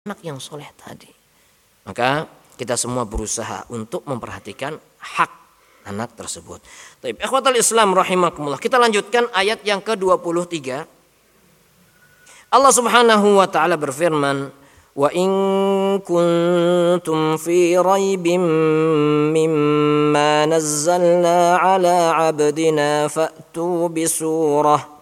anak yang soleh tadi. Maka kita semua berusaha untuk memperhatikan hak anak tersebut. Baik, ikhwatal Islam rahimakumullah. Kita lanjutkan ayat yang ke-23. Allah Subhanahu wa taala berfirman, "Wa in kuntum fi raibin mimma nazzalna ala 'abdina fa'tu bi surah